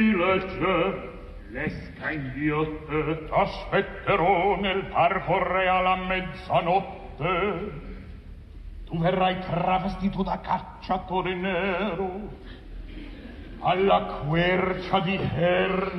legge l'esca inghiotte, t'aspetterò nel parco reale a mezzanotte. Tu verrai travestito da cacciatore nero alla quercia di Herne